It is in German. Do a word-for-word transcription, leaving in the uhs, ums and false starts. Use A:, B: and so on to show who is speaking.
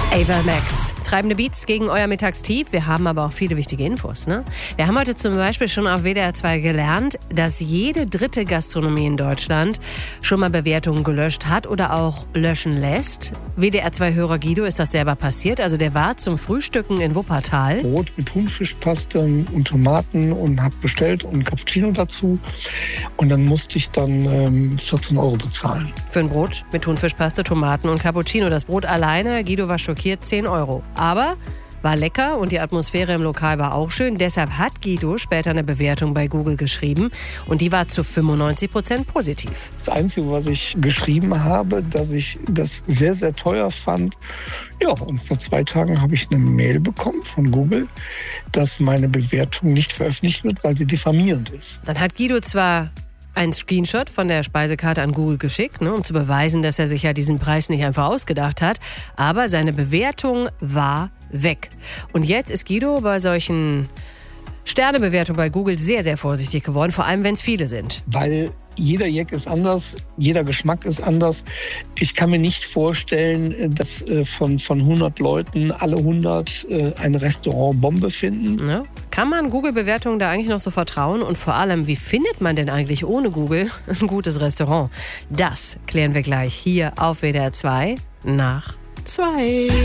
A: Ava Max. Treibende Beats gegen euer Mittagstief. Wir haben aber auch viele wichtige Infos. Ne? Wir haben heute zum Beispiel schon auf W D R zwei gelernt, dass jede dritte Gastronomie in Deutschland schon mal Bewertungen gelöscht hat oder auch löschen lässt. W D R zwei-Hörer Guido ist das selber passiert. Also der war zum Frühstücken in Wuppertal.
B: Brot mit Thunfischpaste und Tomaten und habe bestellt und Cappuccino dazu. Und dann musste ich dann ähm, vierzehn Euro bezahlen.
A: Für ein Brot mit Thunfischpaste, Tomaten und Cappuccino. Das Brot alleine, Guido war schockiert, zehn Euro. Aber war lecker und die Atmosphäre im Lokal war auch schön. Deshalb hat Guido später eine Bewertung bei Google geschrieben und die war zu fünfundneunzig Prozent positiv.
B: Das Einzige, was ich geschrieben habe, dass ich das sehr, sehr teuer fand. Ja, und vor zwei Tagen habe ich eine Mail bekommen von Google, dass meine Bewertung nicht veröffentlicht wird, weil sie diffamierend ist.
A: Dann hat Guido zwar ein Screenshot von der Speisekarte an Google geschickt, ne, um zu beweisen, dass er sich ja diesen Preis nicht einfach ausgedacht hat. Aber seine Bewertung war weg. Und jetzt ist Guido bei solchen Sternebewertungen bei Google sehr, sehr vorsichtig geworden, vor allem wenn es viele sind.
B: Weil jeder Jack ist anders, jeder Geschmack ist anders. Ich kann mir nicht vorstellen, dass von, von hundert Leuten alle hundert ein Restaurant Bombe finden.
A: Ja. Kann man Google-Bewertungen da eigentlich noch so vertrauen? Und vor allem, wie findet man denn eigentlich ohne Google ein gutes Restaurant? Das klären wir gleich hier auf W D R zwei nach zwei.